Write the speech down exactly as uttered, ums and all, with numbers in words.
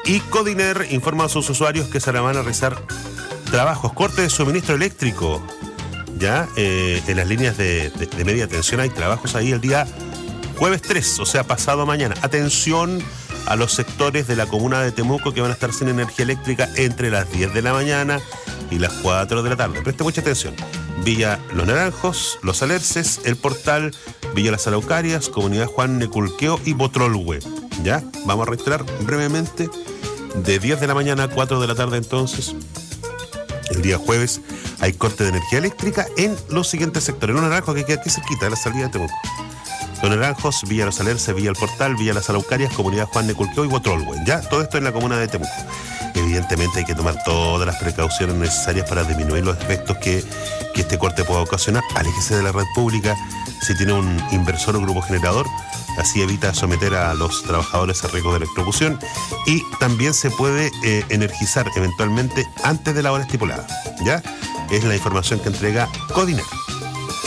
Y Codiner informa a sus usuarios que se van a realizar trabajos, corte de suministro eléctrico. Ya eh, en las líneas de, de, de media tensión hay trabajos ahí el día jueves tres, o sea, pasado mañana. Atención a los sectores de la comuna de Temuco que van a estar sin energía eléctrica entre las diez de la mañana y las cuatro de la tarde. Preste mucha atención. Villa Los Naranjos, Los Alerces, El Portal, Villa Las Araucarias, Comunidad Juan Neculqueo y Botrolhue. ¿Ya? Vamos a reiterar brevemente. De diez de la mañana a cuatro de la tarde entonces, el día jueves, hay corte de energía eléctrica en los siguientes sectores. Los Naranjos, que queda aquí cerquita de la salida de Temuco. Los Naranjos, Villa Los Alerces, Villa El Portal, Villa Las Araucarias, Comunidad Juan Neculqueo y Botrolhue. Ya, todo esto en la comuna de Temuco. Evidentemente hay que tomar todas las precauciones necesarias para disminuir los efectos que, que este corte pueda ocasionar. Aléjese de la red pública si tiene un inversor o grupo generador. Así evita someter a los trabajadores a riesgo de electrocución. Y también se puede eh, energizar eventualmente antes de la hora estipulada. ¿Ya? Es la información que entrega Codiner.